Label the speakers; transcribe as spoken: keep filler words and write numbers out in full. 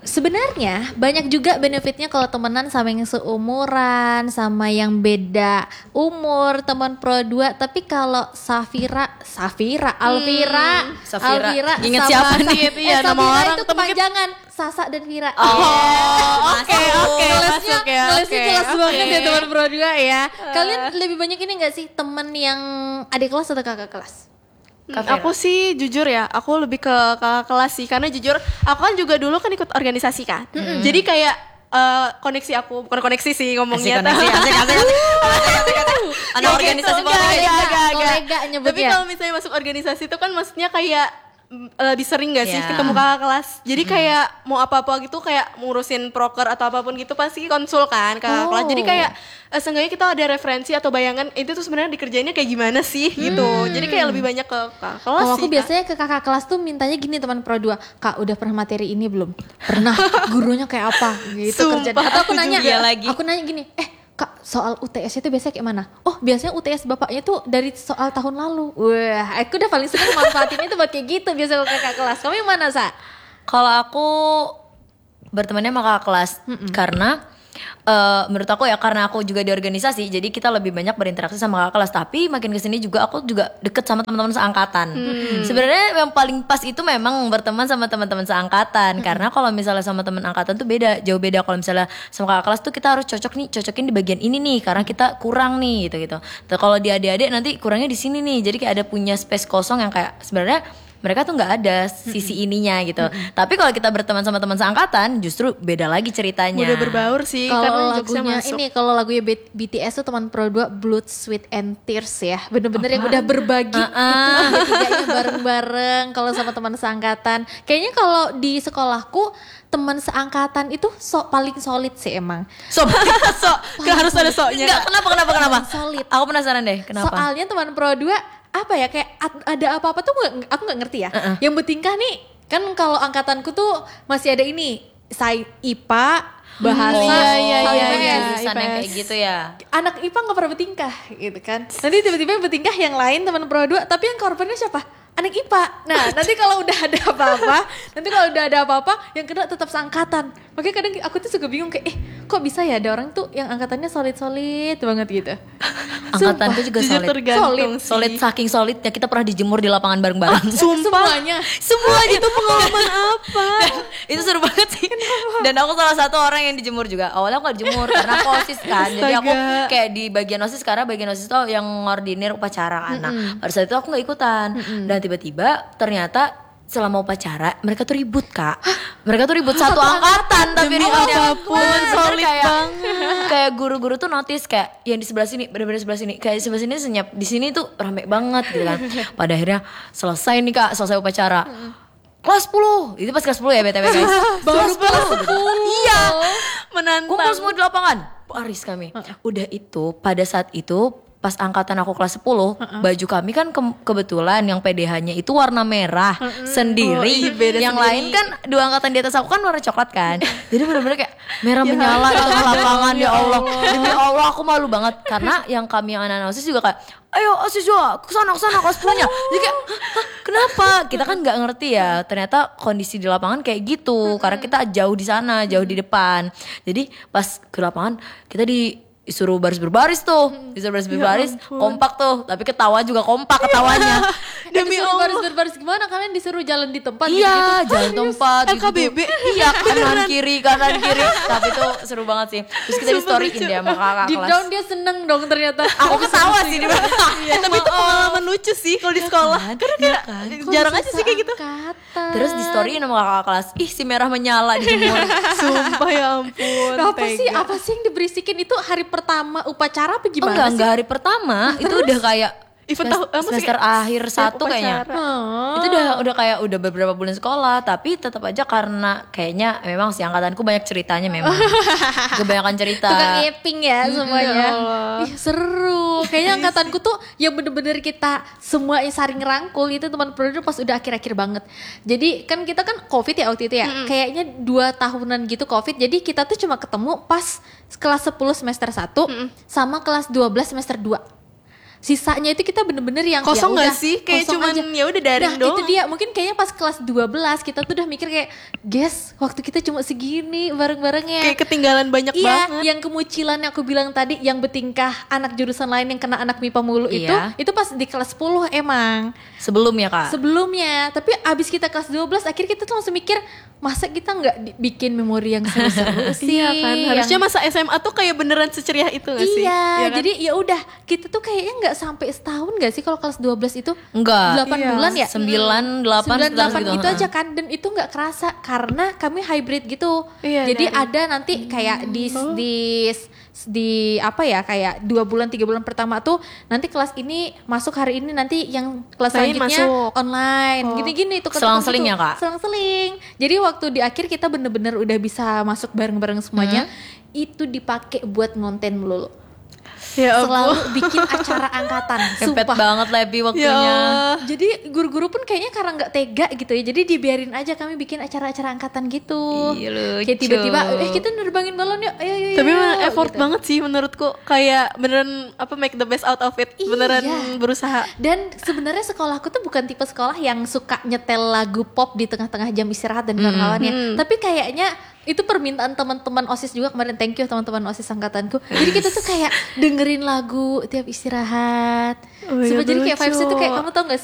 Speaker 1: Sebenarnya banyak juga benefitnya kalau temenan sama yang seumuran, sama yang beda umur, teman pro dua. Tapi kalau Safira, Safira, Alvira,
Speaker 2: Hmm, Safira.
Speaker 1: Alvira
Speaker 2: Ingat
Speaker 1: sama
Speaker 2: siapa
Speaker 1: Sa-
Speaker 2: nih?
Speaker 1: eh,
Speaker 2: Itu ya, nama
Speaker 1: Safira
Speaker 2: orang
Speaker 1: itu
Speaker 2: tuh mungkin-
Speaker 1: kepanjangan Sasa dan Vira.
Speaker 2: Oh,
Speaker 1: Yeah.
Speaker 2: oke oke
Speaker 1: Nulisnya,
Speaker 2: masuk ya.
Speaker 1: nulisnya
Speaker 2: oke,
Speaker 1: jelas
Speaker 2: oke.
Speaker 1: banget ya teman pro dua ya. Kalian lebih banyak ini nggak sih temen yang adik kelas atau kakak kelas?
Speaker 3: Hmm, aku sih jujur ya, aku lebih ke kakak kelas sih, karena jujur aku kan juga dulu kan ikut organisasi kan, jadi kayak eh, koneksi aku bukan koneksi sih
Speaker 2: Asik
Speaker 3: ngomongnya.
Speaker 2: koneksi, asik asik asik. Asik, asik, asik. Anak
Speaker 3: Kayak
Speaker 2: organisasi
Speaker 3: gitu,
Speaker 2: politik.
Speaker 3: enggak, enggak, enggak, enggak.
Speaker 1: Kolega nyebutnya.
Speaker 3: Tapi kalau misalnya masuk organisasi itu kan maksudnya kayak mm, lebih sering gak sih
Speaker 2: Ya.
Speaker 3: ketemu kakak kelas. Jadi kayak mau apa-apa gitu, kayak ngurusin proker atau apapun gitu pasti konsul kan kakak
Speaker 1: Oh.
Speaker 3: kelas. Jadi kayak eh, seenggaknya kita ada referensi atau bayangan itu tuh sebenarnya dikerjainnya kayak gimana sih gitu. Jadi kayak lebih banyak ke kakak kelas
Speaker 1: Kalau
Speaker 3: sih.
Speaker 1: aku
Speaker 3: Kak.
Speaker 1: biasanya ke kakak kelas tuh mintanya gini teman pro dua, Kak udah pernah materi ini belum? Pernah, gurunya kayak apa? Gitu
Speaker 3: Sumpah,
Speaker 1: kerjaan. Atau aku
Speaker 3: aku
Speaker 1: nanya,
Speaker 2: juga lagi.
Speaker 1: aku nanya gini, eh Kak soal U T S itu biasanya kayak mana? Oh biasanya U T S bapaknya tuh dari soal tahun lalu. Wah aku udah paling seneng manfaatin itu buat kayak gitu biasa ke kakak kelas. Kamu yang mana Sa?
Speaker 2: Kalau aku bertemannya sama kakak kelas karena eh, menurut aku ya karena aku juga di organisasi, jadi kita lebih banyak berinteraksi sama kakak kelas. Tapi makin kesini juga aku juga deket sama teman-teman seangkatan. Sebenarnya yang paling pas itu memang berteman sama teman-teman seangkatan, karena kalau misalnya sama teman angkatan tuh beda, jauh beda. Kalau misalnya sama kakak kelas tuh kita harus cocok nih, cocokin di bagian ini nih, karena kita kurang nih gitu-gitu. Tapi kalau di adik-adik nanti kurangnya di sini nih, jadi kayak ada punya space kosong yang kayak sebenarnya mereka tuh nggak ada sisi ininya gitu. Tapi kalau kita berteman sama teman seangkatan, justru beda lagi ceritanya.
Speaker 3: Udah berbaur sih
Speaker 1: Kalau
Speaker 3: karena jokesnya
Speaker 1: lagunya
Speaker 3: masuk.
Speaker 1: ini, kalau lagunya B- BTS tuh teman pro dua Blood, Sweat and Tears ya. Bener-bener yang udah berbagi itu tiganya bareng-bareng kalau sama teman seangkatan. Kayaknya kalau di sekolahku teman seangkatan itu so, paling solid sih emang.
Speaker 2: So,
Speaker 3: so, gak harus ada soknya.
Speaker 2: Enggak, kenapa kenapa kenapa?
Speaker 1: Solid.
Speaker 2: Aku penasaran deh, kenapa?
Speaker 1: Soalnya teman pro dua apa ya kayak ad- ada apa-apa tuh nggak- aku nggak ngerti ya.
Speaker 2: Uh-uh.
Speaker 1: Yang bertingkah nih kan kalau angkatanku tuh masih ada ini sai I P A, bahasa,
Speaker 2: Oh,
Speaker 3: iya, iya,
Speaker 1: I P S.
Speaker 3: iya, iya.
Speaker 2: jurusan yang
Speaker 3: I P S.
Speaker 2: kayak gitu ya.
Speaker 1: Anak I P A nggak pernah bertingkah gitu kan. Nanti tiba-tiba yang bertingkah yang lain teman pro dua, tapi yang korbannya siapa? Anak I P A. Nah nanti kalau udah ada apa-apa, nanti kalau udah ada apa-apa, yang kena tetap seangkatan. Makanya kadang aku tuh suka bingung kayak, eh kok bisa ya ada orang tuh yang angkatannya solid-solid banget gitu.
Speaker 2: Angkatanku juga
Speaker 3: Jujur
Speaker 2: solid.
Speaker 3: tergantung sih.
Speaker 2: Solid saking solidnya kita pernah dijemur di lapangan bareng-bareng.
Speaker 1: Semuanya.
Speaker 2: Semuanya itu pengalaman apa? Itu seru banget sih. Dan aku salah satu orang yang dijemur juga. Awalnya aku gak dijemur karena aku OSIS kan. Jadi aku
Speaker 3: Astaga.
Speaker 2: kayak di bagian OSIS, karena bagian OSIS itu yang ngordinir upacara kan. Nah, pada saat itu aku gak ikutan. Dan tiba-tiba ternyata selama upacara mereka tuh ribut Kak. Mereka tuh ribut satu angkatan tapi
Speaker 3: Demi
Speaker 2: ributnya
Speaker 3: apapun,
Speaker 2: bener-bener
Speaker 3: solid
Speaker 2: kayak,
Speaker 3: banget.
Speaker 2: kayak guru-guru tuh notice kayak yang di sebelah sini bener-bener sebelah sini, kayak sebelah sini senyap, di sini tuh rame banget gitu kan. Pada akhirnya selesai nih Kak, selesai upacara. Kelas sepuluh, itu pas kelas sepuluh ya B T W guys.
Speaker 1: Baru kelas sepuluh.
Speaker 2: Iya.
Speaker 3: Menantang.
Speaker 2: Kumpul semua di lapangan. Baris kami. Udah itu pada saat itu pas angkatan aku kelas sepuluh, baju kami kan ke- kebetulan yang P D H-nya itu warna merah sendiri.
Speaker 3: Oh, iya, beda
Speaker 2: yang
Speaker 3: sendiri.
Speaker 2: lain kan dua angkatan di atas aku kan warna coklat kan. Jadi bener-bener kayak merah menyala di tengah lapangan, ya Allah. Demi Allah aku malu banget karena yang kami yang anak-anak OSIS juga kayak, ayo OSIS juga kesana kesana kelas sepuluh-nya. Jadi kayak, "Hah, kenapa? Kita kan nggak ngerti ya. Ternyata kondisi di lapangan kayak gitu karena kita jauh di sana, jauh di depan. Jadi pas ke lapangan kita di disuruh baris berbaris tuh, disuruh baris berbaris, kompak tuh, tapi ketawa juga kompak ketawanya.
Speaker 1: Demi Allah. Berbaris-berbaris gimana? Kalian disuruh jalan di tempat
Speaker 2: Iya,
Speaker 1: gitu-gitu?
Speaker 2: jalan tempat
Speaker 3: L K B B.
Speaker 2: Iya, kanan kiri, kanan kiri. Tapi itu seru banget sih. Terus kita di
Speaker 3: Sumpah
Speaker 2: storyin
Speaker 3: lucu.
Speaker 2: dia sama kakak
Speaker 1: Deep
Speaker 2: kelas.
Speaker 1: down dia seneng dong ternyata.
Speaker 2: Aku ketawa sih di belakang.
Speaker 3: Eh, tapi itu pengalaman lucu sih kalau di sekolah.
Speaker 2: kan?
Speaker 3: Karena
Speaker 2: Iya
Speaker 3: kayak
Speaker 2: kan?
Speaker 3: jarang aja sih kayak gitu.
Speaker 1: Angkatan.
Speaker 2: Terus di storyin sama kakak kelas. Ih, si merah menyala dijemur.
Speaker 3: Sumpah ya ampun.
Speaker 1: apa sih?
Speaker 3: tega.
Speaker 1: Apa sih yang diberisikin itu hari pertama upacara apa
Speaker 2: Oh,
Speaker 1: gimana
Speaker 2: enggak,
Speaker 1: sih?
Speaker 2: enggak hari pertama. Itu udah kayak
Speaker 3: Event tahu-
Speaker 2: semester,
Speaker 3: apa sih,
Speaker 2: semester
Speaker 3: kayak
Speaker 2: akhir
Speaker 3: setiap
Speaker 2: satu kayaknya.
Speaker 3: upacara.
Speaker 1: Oh.
Speaker 2: Itu udah udah kayak udah beberapa bulan sekolah, tapi tetap aja karena kayaknya memang si angkatanku banyak ceritanya memang. Kebanyakan cerita.
Speaker 1: Tukang ngeping ya semuanya.
Speaker 3: ya Allah.
Speaker 1: Ih, seru. Kayaknya angkatanku tuh yang bener-bener kita semua yang saling rangkul itu teman produk pas udah akhir-akhir banget. Jadi kan kita kan covid ya waktu itu ya. Kayaknya dua tahunan gitu covid. Jadi kita tuh cuma ketemu pas kelas sepuluh semester satu sama kelas dua belas semester dua. Sisanya itu kita bener-bener yang
Speaker 3: Kosong
Speaker 1: ya
Speaker 3: nggak
Speaker 1: udah,
Speaker 3: sih? Kayak
Speaker 1: kosong
Speaker 3: cuman
Speaker 1: aja.
Speaker 3: ya udah daring
Speaker 1: Nah,
Speaker 3: doang.
Speaker 1: itu dia. Mungkin kayaknya pas kelas dua belas kita tuh udah mikir kayak, guys, waktu kita cuma segini bareng-barengnya.
Speaker 3: Kayak ketinggalan banyak
Speaker 1: Iya,
Speaker 3: banget.
Speaker 1: yang kemucilan yang aku bilang tadi, yang bertingkah anak jurusan lain yang kena anak M I P A mulu itu,
Speaker 2: Iya.
Speaker 1: itu pas di kelas sepuluh emang.
Speaker 2: Sebelumnya kak.
Speaker 1: Sebelumnya, tapi abis kita kelas dua belas, akhirnya kita tuh langsung mikir, masa kita nggak di- bikin memori yang seru-seru sih?
Speaker 3: Iya kan, harusnya
Speaker 1: yang-
Speaker 3: masa S M A tuh kayak beneran seceriah itu gak sih?
Speaker 1: Iya,
Speaker 3: Iya kan?
Speaker 1: jadi ya udah kita tuh kayaknya nggak sampai setahun nggak sih kalau kelas dua belas itu?
Speaker 2: Enggak.
Speaker 1: delapan
Speaker 3: Iya.
Speaker 1: bulan ya?
Speaker 2: Sembilan, delapan,
Speaker 1: sembilan,
Speaker 2: sekitar
Speaker 1: delapan
Speaker 2: segitu,
Speaker 1: itu
Speaker 2: ha.
Speaker 1: aja kan, dan itu nggak kerasa karena kami hybrid gitu.
Speaker 3: Iya,
Speaker 1: Jadi
Speaker 3: dari-
Speaker 1: ada nanti kayak di di di apa ya, kayak dua bulan tiga bulan pertama tuh nanti kelas ini masuk hari ini, nanti yang kelas
Speaker 3: Lain
Speaker 1: selanjutnya
Speaker 3: masuk.
Speaker 1: online,
Speaker 3: Oh.
Speaker 1: gini-gini tuh.
Speaker 2: Selang-seling
Speaker 1: gitu.
Speaker 2: ya, Kak?
Speaker 1: Selang-seling. Jadi waktu di akhir kita bener-bener udah bisa masuk bareng-bareng semuanya, itu dipakai buat ngonten melulu.
Speaker 3: Ya ampun.
Speaker 1: Selalu bikin acara angkatan,
Speaker 2: Kepet
Speaker 1: sumpah.
Speaker 2: banget Lepi
Speaker 3: Ya
Speaker 2: waktunya.
Speaker 3: Allah.
Speaker 1: Jadi guru-guru pun kayaknya karena nggak tega gitu ya, jadi dibiarin aja kami bikin acara-acara angkatan gitu.
Speaker 2: Ih, lucu.
Speaker 1: Kayak tiba-tiba, eh kita nerbangin balon yuk, ayo ayo.
Speaker 3: Tapi
Speaker 1: ayo,
Speaker 3: memang effort
Speaker 1: gitu.
Speaker 3: banget sih menurutku. Kayak beneran apa make the best out of it.
Speaker 1: Iya.
Speaker 3: Beneran berusaha.
Speaker 1: Dan sebenarnya sekolahku tuh bukan tipe sekolah yang suka nyetel lagu pop di tengah-tengah jam istirahat dan kawan-kawannya. Tapi kayaknya itu permintaan teman-teman OSIS juga kemarin. Thank you teman-teman OSIS angkatanku. Jadi kita tuh kayak dengerin lagu tiap istirahat.
Speaker 3: Oh iya,
Speaker 1: Sumpah, jadi kayak
Speaker 3: lucu.
Speaker 1: vibes itu kayak, kamu tau gak